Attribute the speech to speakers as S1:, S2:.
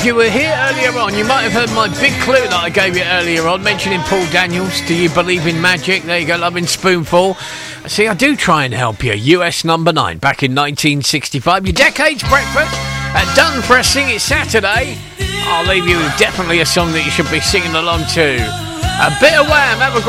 S1: If you were here earlier on, you might have heard my big clue that I gave you earlier on, mentioning Paul Daniels. Do you believe in magic? There you go, Loving Spoonful. See, I do try and help you. US number 9, back in 1965. Your Decades Breakfast at Dun Pressing. It's Saturday. I'll leave you with definitely a song that you should be singing along to. A bit of Wham! Have a